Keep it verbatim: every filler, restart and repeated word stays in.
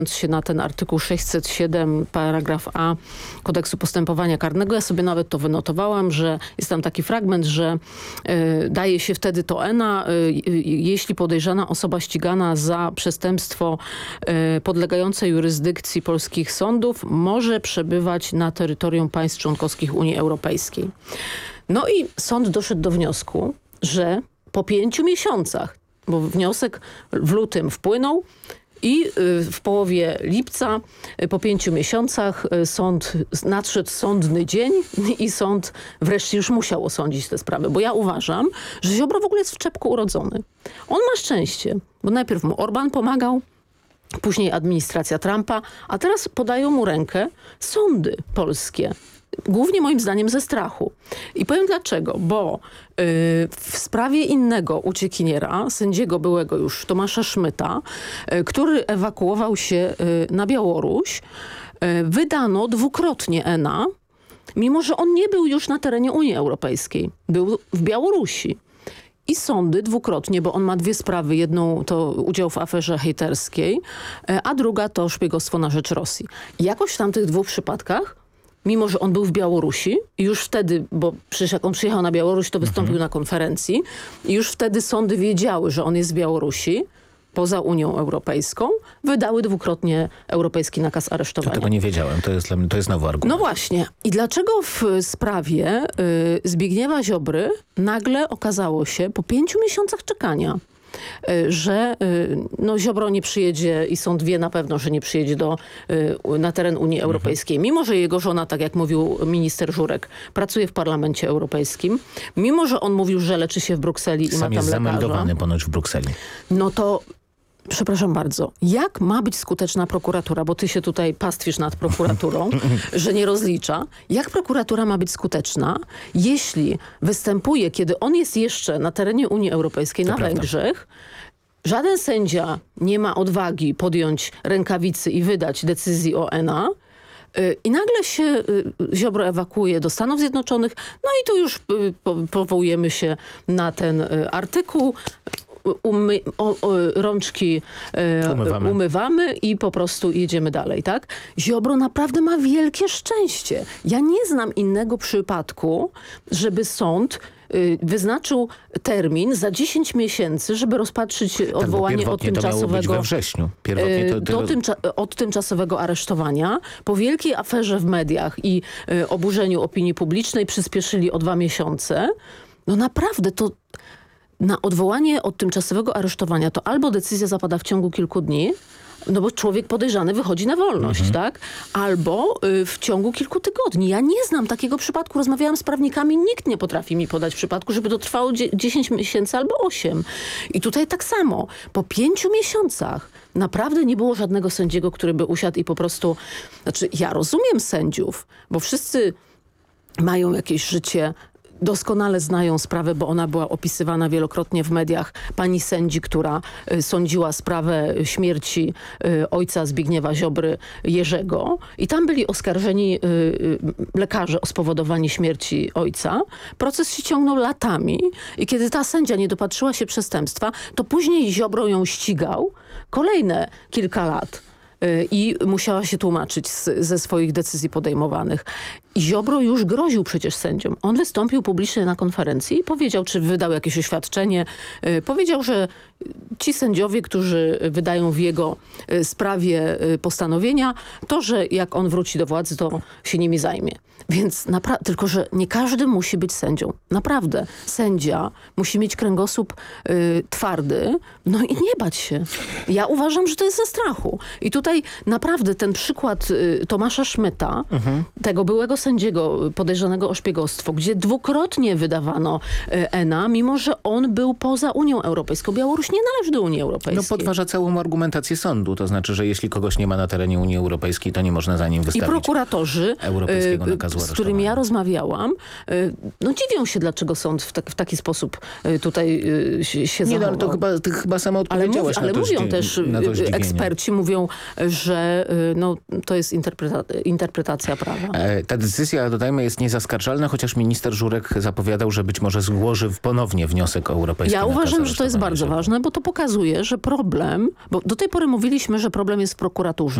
się na ten artykuł sześćset siedem, paragraf A Kodeksu Postępowania Karnego. Ja sobie nawet to wynotowałam, że jest tam taki fragment, że y, daje się wtedy to ENA, y, y, jeśli podejrzana osoba ścigana za przestępstwo y, podlegające jurysdykcji polskich sądów może przebywać na terytorium państw członkowskich Unii Europejskiej. No i sąd doszedł do wniosku, że po pięciu miesiącach, bo wniosek w lutym wpłynął, i w połowie lipca, po pięciu miesiącach, sąd, nadszedł sądny dzień i sąd wreszcie już musiał osądzić tę sprawę. Bo ja uważam, że Ziobro w ogóle jest w czepku urodzony. On ma szczęście, bo najpierw mu Orbán pomagał, później administracja Trumpa, a teraz podają mu rękę sądy polskie. Głównie moim zdaniem ze strachu. I powiem dlaczego. Bo yy, w sprawie innego uciekiniera, sędziego byłego już Tomasza Szmyta, yy, który ewakuował się yy, na Białoruś, yy, wydano dwukrotnie ENA, mimo że on nie był już na terenie Unii Europejskiej. Był w Białorusi. I sądy dwukrotnie, bo on ma dwie sprawy. Jedną to udział w aferze hejterskiej, yy, a druga to szpiegostwo na rzecz Rosji. I jakoś w tamtych dwóch przypadkach, mimo że on był w Białorusi i już wtedy, bo przecież jak on przyjechał na Białoruś, to wystąpił mhm. na konferencji i już wtedy sądy wiedziały, że on jest w Białorusi, poza Unią Europejską, wydały dwukrotnie europejski nakaz aresztowania. Tego nie wiedziałem, to jest, dla mnie, to jest nowy argument. No właśnie. I dlaczego w sprawie y, Zbigniewa Ziobry nagle okazało się po pięciu miesiącach czekania, że no, Ziobro nie przyjedzie i sąd wie na pewno, że nie przyjedzie do, na teren Unii Europejskiej. Mhm. Mimo, że jego żona, tak jak mówił minister Żurek, pracuje w Parlamencie Europejskim. Mimo, że on mówił, że leczy się w Brukseli i Sam ma tam jest lekarza. zameldowany ponoć w Brukseli. No to przepraszam bardzo, jak ma być skuteczna prokuratura, bo ty się tutaj pastwisz nad prokuraturą, że nie rozlicza. Jak prokuratura ma być skuteczna, jeśli występuje, kiedy on jest jeszcze na terenie Unii Europejskiej, to na prawda. Węgrzech, żaden sędzia nie ma odwagi podjąć rękawicy i wydać decyzji o ENA, i nagle się Ziobro ewakuuje do Stanów Zjednoczonych, no i tu już powołujemy się na ten artykuł. Umy, o, o, rączki e, umywamy. umywamy i po prostu jedziemy dalej, tak? Ziobro naprawdę ma wielkie szczęście. Ja nie znam innego przypadku, żeby sąd y, wyznaczył termin za dziesięć miesięcy, żeby rozpatrzyć tak, odwołanie od tymczasowego we wrześniu. To, to... Do tymcza od tymczasowego aresztowania. Po wielkiej aferze w mediach i y, oburzeniu opinii publicznej przyspieszyli o dwa miesiące. No naprawdę to... Na odwołanie od tymczasowego aresztowania to albo decyzja zapada w ciągu kilku dni, no bo człowiek podejrzany wychodzi na wolność, mhm. tak? Albo y, w ciągu kilku tygodni. Ja nie znam takiego przypadku. Rozmawiałam z prawnikami, nikt nie potrafi mi podać przypadku, żeby to trwało dziesięć miesięcy albo osiem. I tutaj tak samo. Po pięciu miesiącach naprawdę nie było żadnego sędziego, który by usiadł i po prostu... Znaczy, ja rozumiem sędziów, bo wszyscy mają jakieś życie... Doskonale znają sprawę, bo ona była opisywana wielokrotnie w mediach. Pani sędzi, która y, sądziła sprawę śmierci y, ojca Zbigniewa Ziobry, Jerzego. I tam byli oskarżeni y, y, lekarze o spowodowanie śmierci ojca. Proces się ciągnął latami i kiedy ta sędzia nie dopatrzyła się przestępstwa, to później Ziobro ją ścigał kolejne kilka lat. I musiała się tłumaczyć z, ze swoich decyzji podejmowanych. I Ziobro już groził przecież sędziom. On wystąpił publicznie na konferencji i powiedział, czy wydał jakieś oświadczenie. Powiedział, że ci sędziowie, którzy wydają w jego sprawie postanowienia, to, że jak on wróci do władzy, to się nimi zajmie. Więc tylko, że nie każdy musi być sędzią. Naprawdę. Sędzia musi mieć kręgosłup y, twardy, no i nie bać się. Ja uważam, że to jest ze strachu. I tutaj naprawdę ten przykład y, Tomasza Szmyta, mhm. tego byłego sędziego podejrzanego o szpiegostwo, gdzie dwukrotnie wydawano y, ENA, mimo że on był poza Unią Europejską. Białoruś nie należy do Unii Europejskiej. No podważa całą argumentację sądu. To znaczy, że jeśli kogoś nie ma na terenie Unii Europejskiej, to nie można za nim wystawić I prokuratorzy, europejskiego nakazu z którymi ja rozmawiałam, no dziwią się, dlaczego sąd w, tak, w taki sposób tutaj się, się nie, zachował. No, ale to chyba, ty chyba sama odpowiedziałaś ale, na to ale mówią zdziw- też na to eksperci, mówią, że no, to jest interpreta- interpretacja prawa. E, ta decyzja, dodajmy, jest niezaskarżalna, chociaż minister Żurek zapowiadał, że być może złoży ponownie wniosek o europejski Ja nakaz uważam, że to jest aresztowania bardzo Ziobry. ważne, bo to pokazuje, że problem, bo do tej pory mówiliśmy, że problem jest w prokuraturze.